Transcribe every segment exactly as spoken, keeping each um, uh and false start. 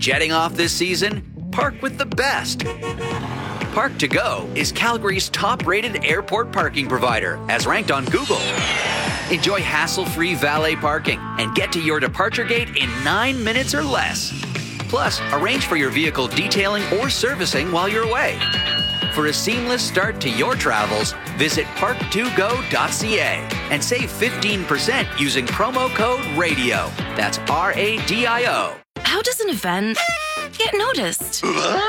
jetting off this season? Park with the best. Park to Go is Calgary's top-rated airport parking provider, as ranked on Google. Enjoy hassle-free valet parking and get to your departure gate in nine minutes or less. Plus, arrange for your vehicle detailing or servicing while you're away. For a seamless start to your travels, visit park to go dot c a and save fifteen percent using promo code RADIO. That's R A D I O. How does an event get noticed?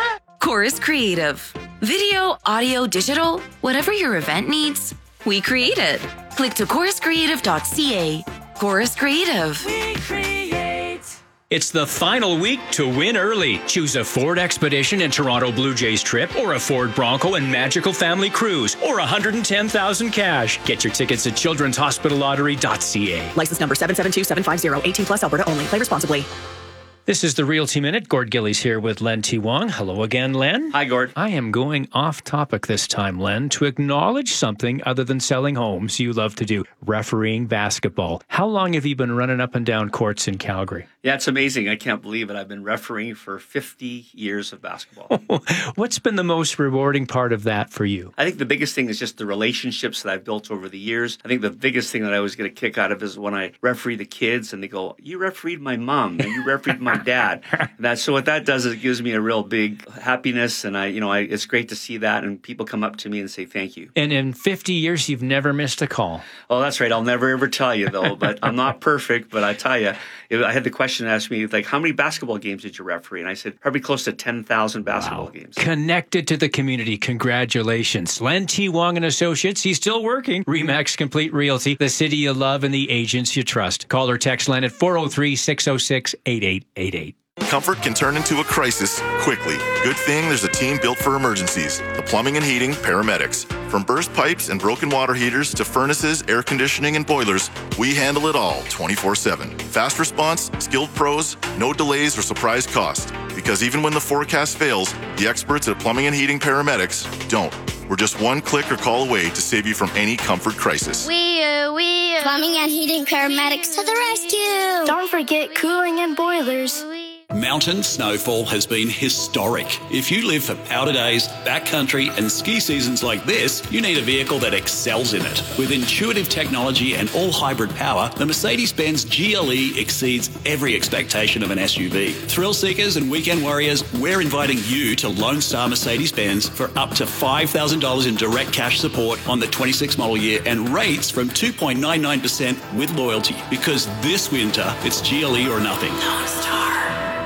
Chorus Creative. Video, audio, digital, whatever your event needs, we create it. Click to chorus creative dot c a. Chorus Creative. We create. It's the final week to win early. Choose a Ford Expedition and Toronto Blue Jays trip, or a Ford Bronco and Magical Family Cruise, or one hundred ten thousand cash. Get your tickets at children's hospital lottery dot c a. License number seven seven two seven five zero. eighteen plus, Alberta only. Play responsibly. This is the Realty Minute. Gord Gillies here with Len T. Wong. Hello again, Len. Hi, Gord. I am going off topic this time, Len, to acknowledge something other than selling homes you love to do, refereeing basketball. How long have you been running up and down courts in Calgary? Yeah, it's amazing. I can't believe it. I've been refereeing for fifty years of basketball. What's been the most rewarding part of that for you? I think the biggest thing is just the relationships that I've built over the years. I think the biggest thing that I always get a kick out of is when I referee the kids and they go, you refereed my mom and you refereed my dad. And that, so what that does is it gives me a real big happiness. And I, you know, I, it's great to see that. And people come up to me and say, thank you. And in fifty years, you've never missed a call. Oh, that's right. I'll never ever tell you though, but I'm not perfect. But I tell you, I had the question asked me, like, how many basketball games did you referee? And I said, probably close to ten thousand basketball wow. games. Connected to the community. Congratulations. Len T. Wong and Associates. He's still working. RE/MAX Complete Realty, the city you love and the agents you trust. Call or text Len at four oh three, six oh six, eight eight eight eight. Comfort can turn into a crisis quickly. Good thing there's a team built for emergencies. The Plumbing and Heating Paramedics. From burst pipes and broken water heaters to furnaces, air conditioning, and boilers, we handle it all twenty-four seven. Fast response, skilled pros, no delays or surprise cost. Because even when the forecast fails, the experts at Plumbing and Heating Paramedics don't. We're just one click or call away to save you from any comfort crisis. We, uh, we, uh, Plumbing and Heating Paramedics to the rescue. Don't forget cooling and boilers. Mountain snowfall has been historic. If you live for powder days, backcountry, and ski seasons like this, you need a vehicle that excels in it. With intuitive technology and all-hybrid power, the Mercedes-Benz G L E exceeds every expectation of an S U V. Thrill seekers and weekend warriors, we're inviting you to Lone Star Mercedes-Benz for up to five thousand dollars in direct cash support on the twenty-six model year and rates from two point nine nine percent with loyalty. Because this winter, it's G L E or nothing. Lone Star.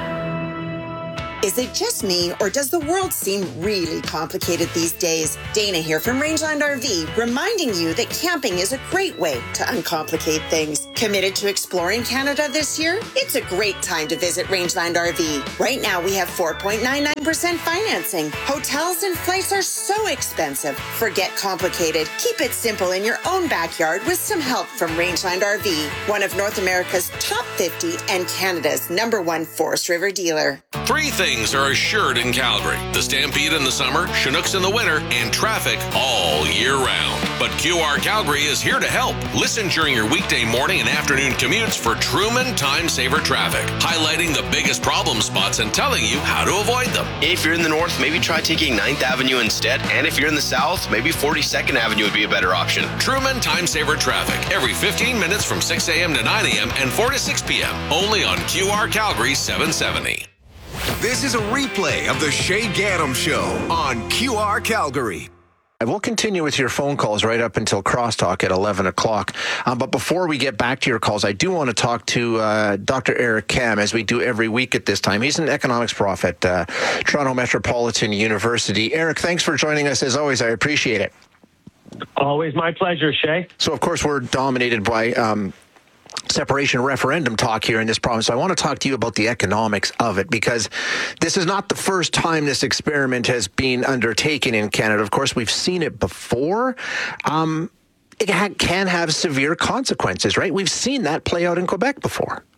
Is it just me, or does the world seem really complicated these days? Dana here from Rangeland R V, reminding you that camping is a great way to uncomplicate things. Committed to exploring Canada this year? It's a great time to visit Rangeland R V. Right now, we have four point nine nine percent financing. Hotels and flights are so expensive. Forget complicated. Keep it simple in your own backyard with some help from Rangeland R V, one of North America's top fifty and Canada's number one Forest River dealer. Three things are assured in Calgary: the Stampede in the summer, Chinooks in the winter, and traffic all year round. But Q R Calgary is here to help. Listen during your weekday morning and afternoon commutes for Truman Time Saver Traffic, highlighting the biggest problem spots and telling you how to avoid them. If you're in the north, maybe try taking ninth Avenue instead. And if you're in the south, maybe forty-second Avenue would be a better option. Truman Time Saver Traffic, every fifteen minutes from six a.m. to nine a.m. and four to six p.m. Only on Q R Calgary seven seventy. This is a replay of the Shay Gaddam Show on Q R Calgary. We'll continue with your phone calls right up until crosstalk at eleven o'clock. Um, but before we get back to your calls, I do want to talk to uh, Doctor Eric Kam, as we do every week at this time. He's an economics prof at uh, Toronto Metropolitan University. Eric, thanks for joining us. As always, I appreciate it. Always my pleasure, Shay. So, of course, we're dominated by Um, separation referendum talk here in this province. So I want to talk to you about the economics of it, because this is not the first time this experiment has been undertaken in Canada. Of course, we've seen it before. Um, it ha- can have severe consequences, right? We've seen that play out in Quebec before.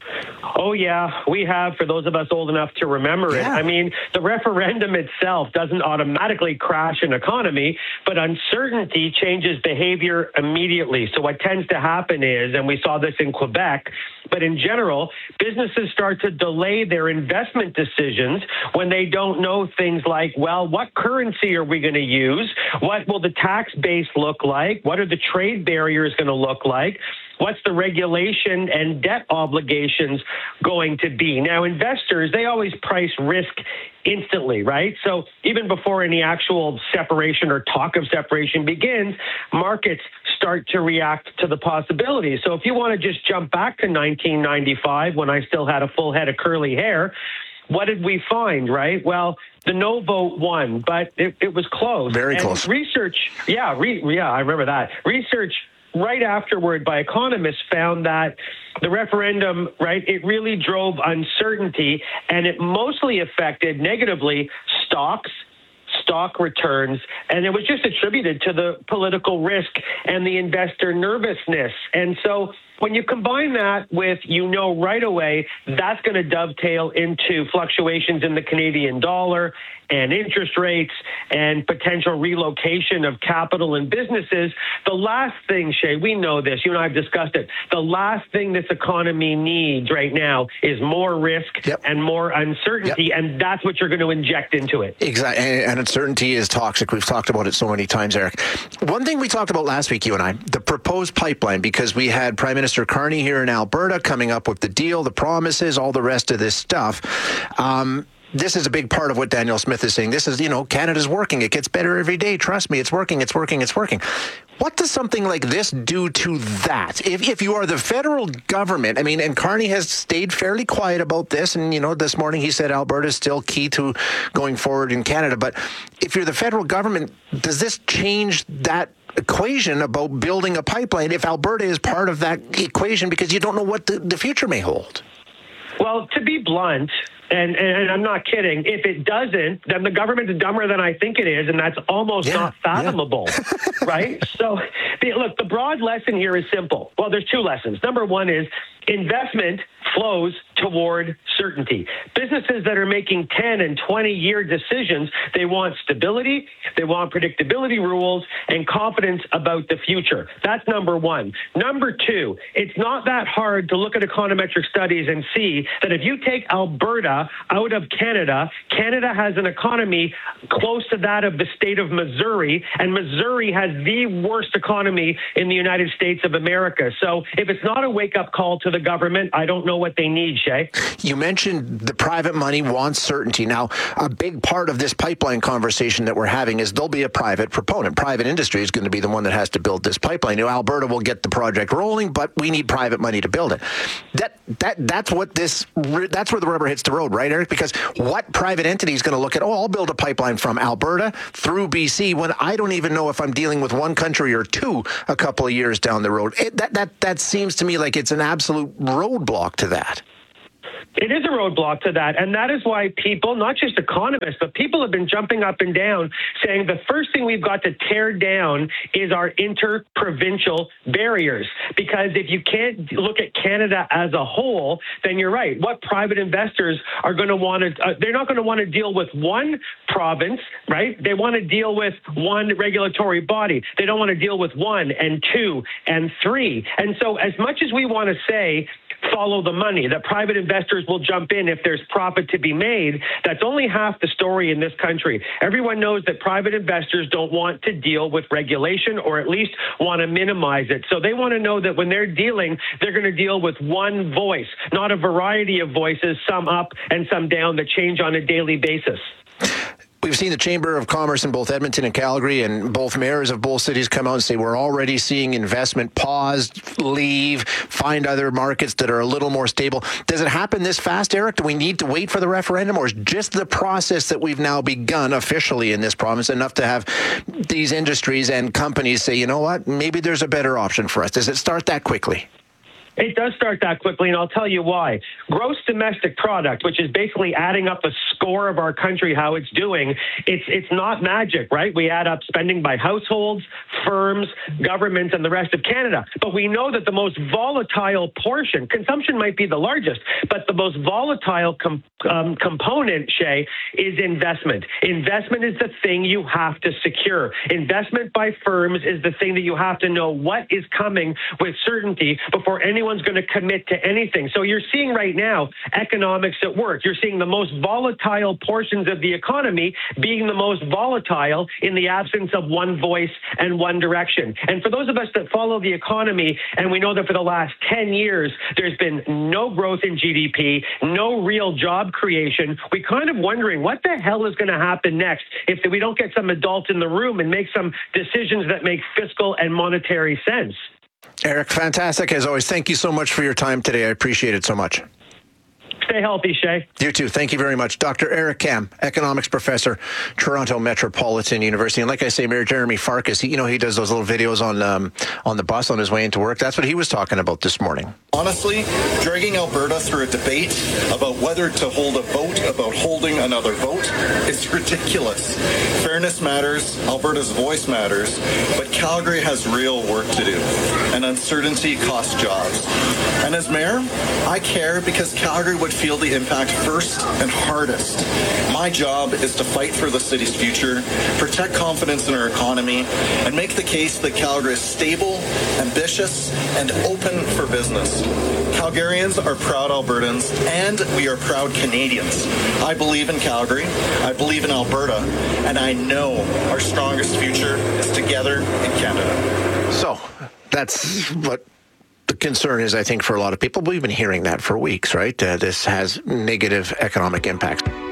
Oh, yeah, we have, for those of us old enough to remember it. Yeah. I mean, the referendum itself doesn't automatically crash an economy, but uncertainty changes behavior immediately. So what tends to happen is, and we saw this in Quebec, but in general, businesses start to delay their investment decisions when they don't know things like, well, what currency are we going to use? What will the tax base look like? What are the trade barriers going to look like? What's the regulation and debt obligations going to be? Now, investors, they always price risk instantly, right? So even before any actual separation or talk of separation begins, markets start to react to the possibilities. So if you want to just jump back to nineteen ninety-five, when I still had a full head of curly hair, what did we find, right? Well, the no vote won, but it, it was close. Very and close. Research, yeah, re, yeah, I remember that. Research right afterward by economists found that the referendum, right, it really drove uncertainty, and it mostly affected negatively stocks, stock returns, and it was just attributed to the political risk and the investor nervousness. And so when you combine that with, you know, right away, that's going to dovetail into fluctuations in the Canadian dollar and interest rates and potential relocation of capital and businesses. The last thing, Shay, we know this, you and I have discussed it, the last thing this economy needs right now is more risk yep. and more uncertainty, yep. and that's what you're going to inject into it. Exactly, and uncertainty is toxic. We've talked about it so many times, Eric. One thing we talked about last week, you and I, the proposed pipeline, because we had Prime Minister Carney here in Alberta coming up with the deal, the promises, all the rest of this stuff. Um, This is a big part of what Danielle Smith is saying. This is, you know, Canada's working. It gets better every day. Trust me, it's working, it's working, it's working. What does something like this do to that? If if you are the federal government, I mean, and Carney has stayed fairly quiet about this, and, you know, this morning he said Alberta is still key to going forward in Canada. But if you're the federal government, does this change that equation about building a pipeline if Alberta is part of that equation, because you don't know what the, the future may hold? Well, to be blunt, and, and I'm not kidding, if it doesn't, then the government is dumber than I think it is, and that's almost yeah, not fathomable, yeah. right? So, the, look, the broad lesson here is simple. Well, there's two lessons. Number one is investment flows toward certainty. Businesses that are making ten and twenty year decisions, they want stability, they want predictability rules, and confidence about the future. That's number one. Number two, it's not that hard to look at econometric studies and see that if you take Alberta out of Canada, Canada has an economy close to that of the state of Missouri, and Missouri has the worst economy in the United States of America. So if it's not a wake-up call to the government, I don't know what they need, Shay. You mentioned the private money wants certainty. Now, a big part of this pipeline conversation that we're having is there'll be a private proponent. Private industry is going to be the one that has to build this pipeline. You know, Alberta will get the project rolling, but we need private money to build it. That that that's what this that's where the rubber hits the road, right, Eric? Because what private entity is going to look at, oh, I'll build a pipeline from Alberta through B C when I don't even know if I'm dealing with one country or two a couple of years down the road. It, that that that seems to me like it's an absolute roadblock to that. It is a roadblock to that, and that is why people, not just economists, but people have been jumping up and down saying the first thing we've got to tear down is our inter-provincial barriers, because if you can't look at Canada as a whole, then you're right. What private investors are going to want to, uh, they're not going to want to deal with one province, right? They want to deal with one regulatory body. They don't want to deal with one and two and three. And so as much as we want to say, follow the money, that private investors will jump in if there's profit to be made, that's only half the story in this country. Everyone knows that private investors don't want to deal with regulation, or at least want to minimize it. So they want to know that when they're dealing, they're going to deal with one voice, not a variety of voices, some up and some down, that change on a daily basis. We've seen the Chamber of Commerce in both Edmonton and Calgary, and both mayors of both cities come out and say we're already seeing investment pause, leave, find other markets that are a little more stable. Does it happen this fast, Eric? Do we need to wait for the referendum, or is just the process that we've now begun officially in this province enough to have these industries and companies say, you know what, maybe there's a better option for us? Does it start that quickly? It does start that quickly, and I'll tell you why. Gross domestic product, which is basically adding up the score of our country, how it's doing, it's it's not magic, right? We add up spending by households, firms, governments, and the rest of Canada. But we know that the most volatile portion, consumption might be the largest, but the most volatile com- um, component, Shay, is investment. Investment is the thing you have to secure. Investment by firms is the thing that you have to know what is coming with certainty before anyone One's going to commit to anything. So you're seeing right now economics at work. You're seeing the most volatile portions of the economy being the most volatile in the absence of one voice and one direction. And for those of us that follow the economy, and we know that for the last ten years, there's been no growth in G D P, no real job creation, we kind of wondering what the hell is going to happen next if we don't get some adults in the room and make some decisions that make fiscal and monetary sense. Eric, fantastic as always. Thank you so much for your time today. I appreciate it so much. Stay healthy, Shay. You too. Thank you very much. Doctor Eric Kam, economics professor, Toronto Metropolitan University. And like I say, Mayor Jeremy Farkas, he, you know, he does those little videos on um, on the bus on his way into work. That's what he was talking about this morning. Honestly, dragging Alberta through a debate about whether to hold a vote about holding another vote is ridiculous. Fairness matters, Alberta's voice matters, but Calgary has real work to do, and uncertainty costs jobs. And as mayor, I care because Calgary would feel the impact first and hardest. My job is to fight for the city's future, protect confidence in our economy, and make the case that Calgary is stable, ambitious, and open for business. Calgarians are proud Albertans, and we are proud Canadians. I believe in Calgary, I believe in Alberta, and I know our strongest future is together in Canada. So, that's what the concern is, I think, for a lot of people. We've been hearing that for weeks, right? Uh, this has negative economic impacts.